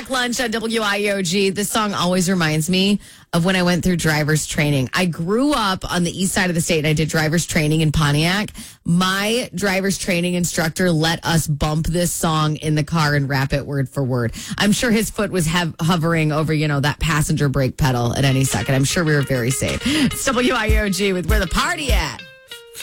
Pack Lunch on WIOG. This song always reminds me of when I went through driver's training. I grew up on the east side of the state and I did driver's training in Pontiac. My driver's training instructor let us bump this song in the car and rap it word for word. I'm sure his foot was hovering over, that passenger brake pedal at any second. I'm sure we were very safe. It's WIOG with Where the Party At.